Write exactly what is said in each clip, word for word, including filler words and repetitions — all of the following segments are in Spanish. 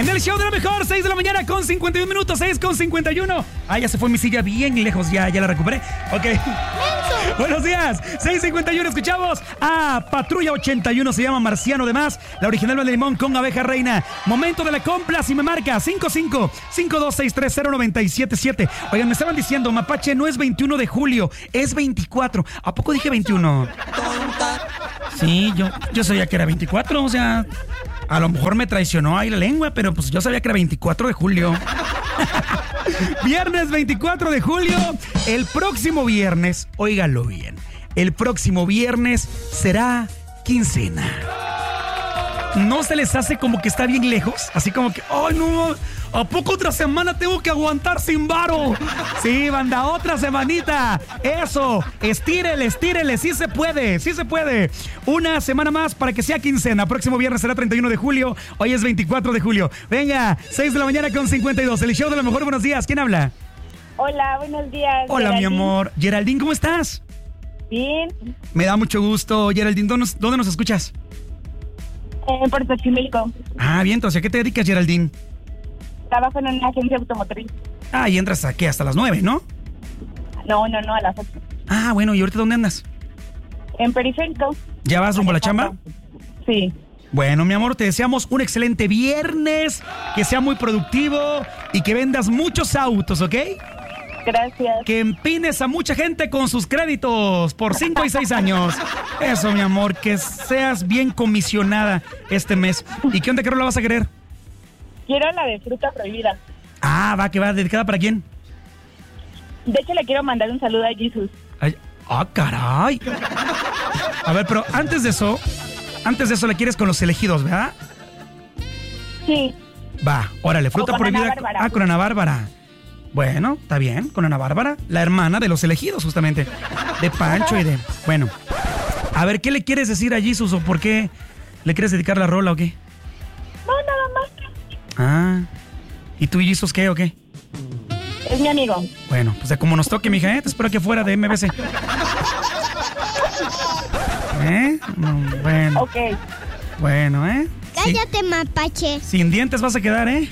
En el show de la mejor, seis de la mañana con cincuenta y un minutos, seis con cincuenta y uno. Ah, ya se fue mi silla bien lejos, ya, ya la recuperé. Ok. Buenos días, seis cincuenta y uno, escuchamos a Patrulla ochenta y uno, se llama Marciano de Más, la original de limón con abeja reina. Momento de la compra, si me marca cinco cinco cinco dos seis tres cero nueve siete siete. Oigan, me estaban diciendo, Mapache, no es veintiuno de julio, es veinticuatro. ¿A poco dije veintiuno? Sí, yo, yo sabía que era veinticuatro, o sea, a lo mejor me traicionó ahí la lengua, pero pues yo sabía que era veinticuatro de julio. Viernes veinticuatro de julio, el próximo viernes, óigalo bien, el próximo viernes será quincena. ¿No se les hace como que está bien lejos? Así como que, ¡ay, no! ¿A poco otra semana tengo que aguantar sin varo? Sí, banda, otra semanita. Eso, estírele, estírele, sí se puede, sí se puede. Una semana más para que sea quincena. Próximo viernes será treinta y uno de julio, hoy es veinticuatro de julio. Venga, seis de la mañana con cincuenta y dos. El show de lo mejor, buenos días. ¿Quién habla? Hola, buenos días. Hola, Geraldine. mi amor. Geraldine, ¿cómo estás? Bien. Me da mucho gusto. Geraldine, ¿dónde nos, dónde nos escuchas? En Puerto Chimilco. Ah, bien, entonces, ¿a qué te dedicas, Geraldine? Trabajo en una agencia automotriz. Ah, y entras aquí hasta las nueve, ¿no? No, no, no, a las ocho. Ah, bueno, ¿y ahorita dónde andas? En Periférico. ¿Ya vas rumbo a la chamba? Sí. Bueno, mi amor, te deseamos un excelente viernes, que sea muy productivo y que vendas muchos autos, ¿ok? Gracias. Que empines a mucha gente con sus créditos por cinco y seis años. Eso, mi amor, que seas bien comisionada este mes. ¿Y qué onda, qué rola vas a querer? Quiero la de Fruta Prohibida. Ah, va, que va, ¿dedicada para quién? De hecho, le quiero mandar un saludo a Jesus. Ay, ah, caray. A ver, pero antes de eso, antes de eso le quieres con los elegidos, ¿verdad? Sí. Va, órale, Fruta O con Prohibida. Ana Bárbara. Ah, con Ana Bárbara. Bueno, está bien, con Ana Bárbara, la hermana de los elegidos, justamente. De Pancho y de... Bueno, a ver, ¿qué le quieres decir a Jesus o por qué le quieres dedicar la rola o qué? No, nada más. Ah, ¿y tú y Jesus qué o qué? Es mi amigo. Bueno, pues de como nos toque, mija, ¿eh? Te espero aquí afuera de M B C. ¿Eh? No, bueno. Ok. Bueno, ¿eh? Cállate, sí. Mapache. Sin dientes vas a quedar, ¿eh?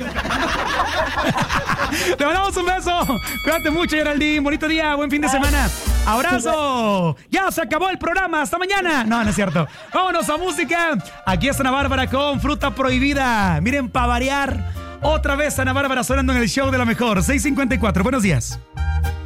Te mandamos un beso. Cuídate mucho, Geraldine. Bonito día, buen fin de semana. ¡Abrazo! Ya se acabó el programa. ¡Hasta mañana! No, no es cierto. Vámonos a música. Aquí está Ana Bárbara con Fruta Prohibida. Miren, para variar, otra vez Ana Bárbara sonando en el show de la mejor. seis cincuenta y cuatro. Buenos días.